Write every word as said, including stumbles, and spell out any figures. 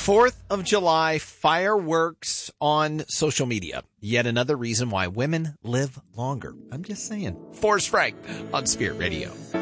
fourth of July fireworks on social media. Yet another reason why women live longer. I'm just saying. Forrest Frank on Spirit Radio.